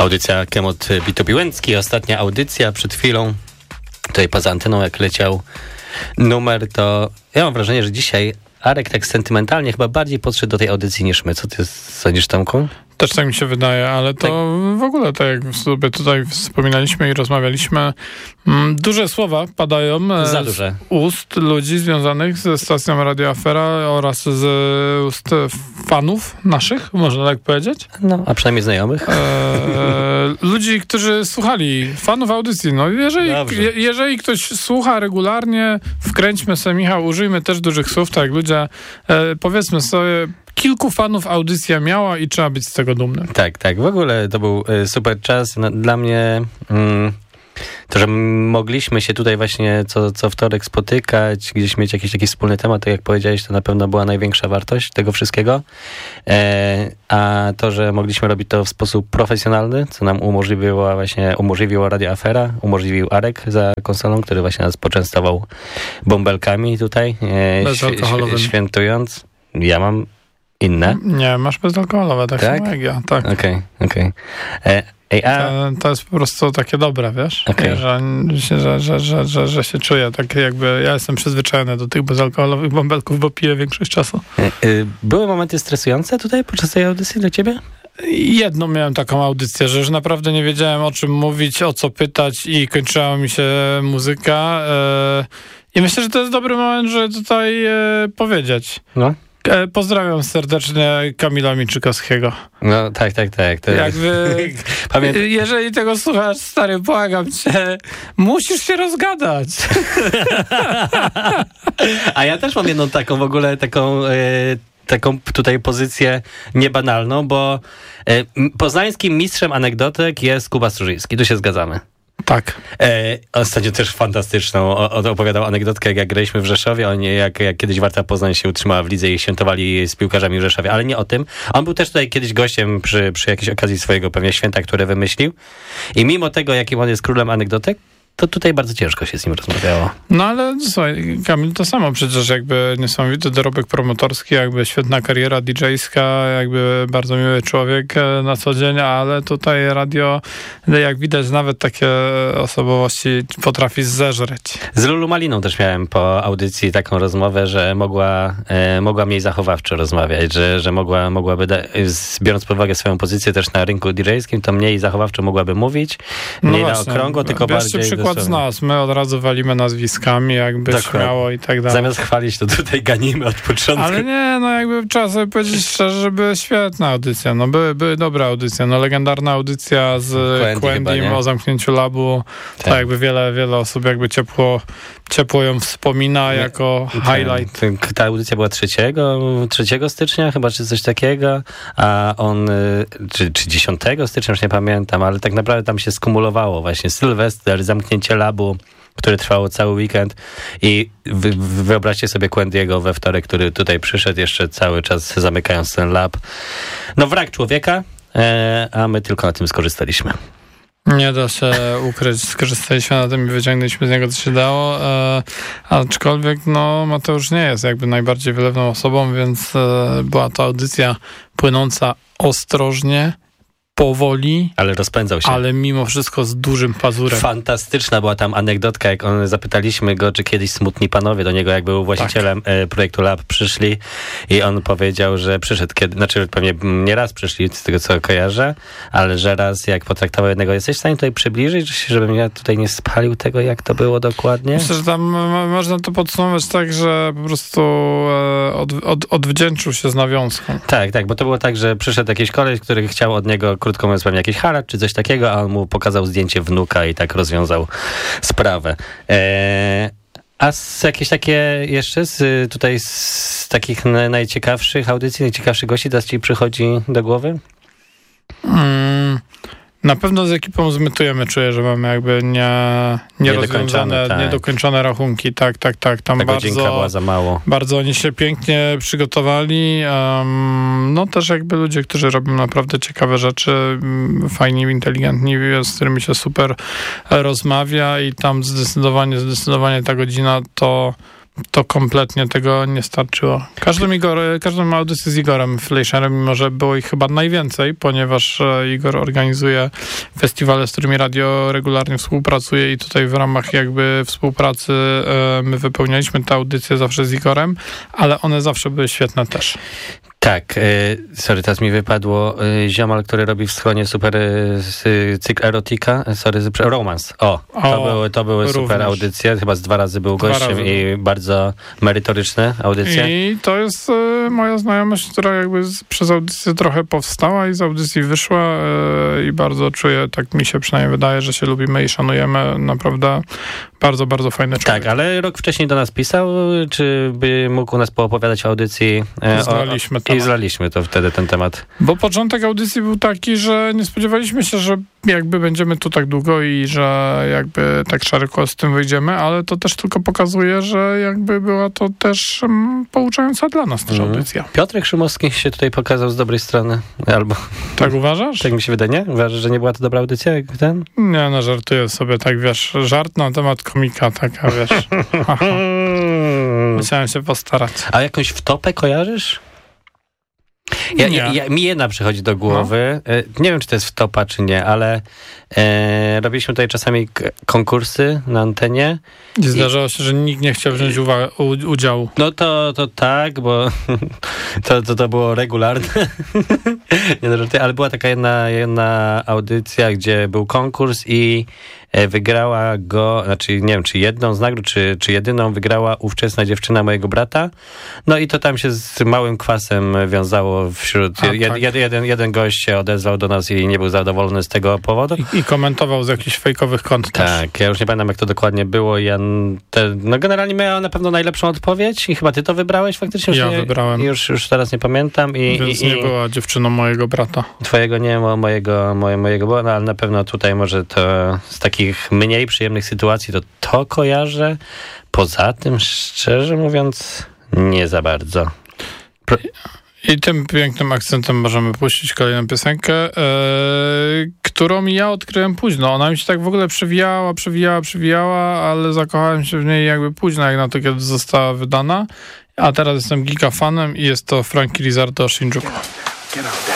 Audycja Kemot Bitopiłęcki, ostatnia audycja przed chwilą. Tutaj poza anteną jak leciał numer, to ja mam wrażenie, że dzisiaj Arek tak sentymentalnie chyba bardziej podszedł do tej audycji niż my. Co ty sądzisz, Tomku? Też tak mi się wydaje, ale to tak. W ogóle tak jak sobie tutaj wspominaliśmy i rozmawialiśmy, duże słowa padają z ust ludzi związanych ze stacją Radio Afera oraz z ust fanów naszych, można tak powiedzieć. No, a przynajmniej znajomych. Ludzi, którzy słuchali, fanów audycji. No, jeżeli ktoś słucha regularnie, wkręćmy sobie, Michał, użyjmy też dużych słów, tak jak ludzie, powiedzmy sobie, kilku fanów audycja miała i trzeba być z tego dumnym. Tak. W ogóle to był super czas. Dla mnie to, że mogliśmy się tutaj właśnie co wtorek spotykać, gdzieś mieć jakiś taki wspólny temat, tak jak powiedziałeś, to na pewno była największa wartość tego wszystkiego. A to, że mogliśmy robić to w sposób profesjonalny, co nam umożliwiło Radio Afera, umożliwił Arek za konsolą, który właśnie nas poczęstował bąbelkami tutaj, świętując. Ja mam inne? Nie, masz bezalkoholowe, tak samo jak ja. Tak. Okej. To jest po prostu takie dobre, wiesz? Okay. Że się czuję tak jakby, ja jestem przyzwyczajony do tych bezalkoholowych bąbelków, bo piję większość czasu. Były momenty stresujące tutaj podczas tej audycji dla ciebie? Jedną miałem taką audycję, że już naprawdę nie wiedziałem, o czym mówić, o co pytać i kończyła mi się muzyka. I myślę, że to jest dobry moment, żeby tutaj powiedzieć. No. Pozdrawiam serdecznie Kamila Miczykowskiego. No tak. To jakby, jeżeli tego słuchasz, stary, błagam cię, musisz się rozgadać. A ja też mam jedną taką w ogóle, taką tutaj pozycję niebanalną, bo poznańskim mistrzem anegdotek jest Kuba Strużyński. Tu się zgadzamy. Tak. Ostatnio też fantastyczną opowiadał anegdotkę, jak graliśmy w Rzeszowie, jak kiedyś Warta Poznań się utrzymała w lidze i świętowali z piłkarzami w Rzeszowie, ale nie o tym. On był też tutaj kiedyś gościem przy jakiejś okazji swojego pewnie święta, które wymyślił. I mimo tego, jakim on jest królem anegdotek, to tutaj bardzo ciężko się z nim rozmawiało. No ale słuchaj, Kamil, to samo przecież jakby niesamowity dorobek promotorski, jakby świetna kariera DJ-ska, jakby bardzo miły człowiek na co dzień, ale tutaj radio, jak widać, nawet takie osobowości potrafi zeżreć. Z Lulu Maliną też miałem po audycji taką rozmowę, że mogła mniej zachowawczo rozmawiać, że mogłaby, biorąc pod uwagę swoją pozycję też na rynku DJ-skim, to mniej zachowawczo mogłaby mówić, mniej na okrągło, tylko bardziej... Przykład z nas, my od razu walimy nazwiskami, jakby śmiało i tak dalej. Zamiast chwalić, to tutaj ganimy od początku. Ale nie, no jakby trzeba sobie powiedzieć szczerze, że były świetne audycje, no były dobre audycje, no legendarna audycja z Quendym o zamknięciu labu, tak jakby wiele osób jakby ciepło ją wspomina jako highlight. Ta audycja była 3 stycznia chyba, czy coś takiego, a on, czy 10 stycznia, już nie pamiętam, ale tak naprawdę tam się skumulowało właśnie Sylwester, zamknięcie labu, które trwało cały weekend i wyobraźcie sobie Quendiego we wtorek, który tutaj przyszedł jeszcze cały czas zamykając ten lab. No wrak człowieka, a my tylko na tym skorzystaliśmy. Nie da się ukryć, skorzystaliśmy na tym i wyciągnęliśmy z niego co się dało, aczkolwiek no Mateusz nie jest jakby najbardziej wylewną osobą, więc była to audycja płynąca ostrożnie, powoli, ale rozpędzał się. Ale mimo wszystko z dużym pazurem. Fantastyczna była tam anegdotka, jak zapytaliśmy go, czy kiedyś smutni panowie do niego, jak był właścicielem projektu Lab, przyszli i on powiedział, że przyszedł, znaczy pewnie nie raz przyszli, z tego co kojarzę, ale że raz jak potraktował jednego, jesteś w stanie tutaj przybliżyć, żebym ja tutaj nie spalił tego, jak to było dokładnie? Myślę, że tam można to podsumować tak, że po prostu odwdzięczył się z nawiązką. Tak, bo to było tak, że przyszedł jakiś koleś, który chciał od niego, krótko mówiąc, pewnie jakiś haracz czy coś takiego, a on mu pokazał zdjęcie wnuka i tak rozwiązał sprawę. A jakieś takie jeszcze z takich najciekawszych audycji, najciekawszych gości teraz ci przychodzi do głowy? Na pewno z ekipą zmytujemy, czuję, że mamy jakby niedokończone rachunki. Tak. Tam ta godzinka była za mało. Bardzo oni się pięknie przygotowali. No też jakby ludzie, którzy robią naprawdę ciekawe rzeczy, fajni, inteligentni, z którymi się super rozmawia i tam zdecydowanie ta godzina to to kompletnie tego nie starczyło. Każdą audycję z Igorem Fleischerem, mimo że było ich chyba najwięcej, ponieważ Igor organizuje festiwale, z którymi radio regularnie współpracuje i tutaj w ramach jakby współpracy my wypełnialiśmy te audycje zawsze z Igorem, ale one zawsze były świetne też. Tak, sorry, teraz mi wypadło ziomal, który robi w schronie super cykl erotika, romans. To były super audycje, chyba z 2 razy był gościem i bardzo merytoryczne audycje. I to jest moja znajomość, która jakby przez audycję trochę powstała i z audycji wyszła i bardzo czuję, tak mi się przynajmniej wydaje, że się lubimy i szanujemy, naprawdę bardzo, bardzo fajny człowiek. Tak, ale rok wcześniej do nas pisał, czy by mógł u nas poopowiadać o audycji? I zlaliśmy to wtedy ten temat. Bo początek audycji był taki, że nie spodziewaliśmy się, że jakby będziemy tu tak długo i że jakby tak szeroko z tym wyjdziemy, ale to też tylko pokazuje, że jakby była to też pouczająca dla nas też audycja. Piotrek Szumowski się tutaj pokazał z dobrej strony. Albo... Tak uważasz? Tak mi się wydaje, nie? Uważasz, że nie była to dobra audycja jak ten? Nie, no żartuję sobie, tak wiesz, żart na temat komika, taka wiesz. Musiałem się postarać. A jakąś wtopę kojarzysz? Mi jedna przychodzi do głowy. Nie wiem, czy to jest wtopa, czy nie, ale robiliśmy tutaj czasami konkursy na antenie. I zdarzało się, że nikt nie chciał wziąć udziału. No to tak, bo to było regularne. Nie, ale była taka jedna audycja, gdzie był konkurs i wygrała go, znaczy nie wiem, czy jedną z nagród, czy jedyną wygrała ówczesna dziewczyna mojego brata. No i to tam się z małym kwasem wiązało wśród... Jeden gość się odezwał do nas i nie był zadowolony z tego powodu. I komentował z jakichś fejkowych kont też. Tak, ja już nie pamiętam, jak to dokładnie było. Generalnie miała na pewno najlepszą odpowiedź i chyba ty to wybrałeś faktycznie? Ja wybrałem. Już teraz nie pamiętam. Więc nie była dziewczyną mojego brata. Twojego nie, mojego było, no, ale na pewno tutaj może to z takich mniej przyjemnych sytuacji to kojarzę. Poza tym, szczerze mówiąc, nie za bardzo. I tym pięknym akcentem możemy puścić kolejną piosenkę, którą ja odkryłem późno. Ona mi się tak w ogóle przewijała, ale zakochałem się w niej jakby późno, jak na to, kiedy została wydana. A teraz jestem gigafanem i jest to Frankie Lizardo Shinjuku.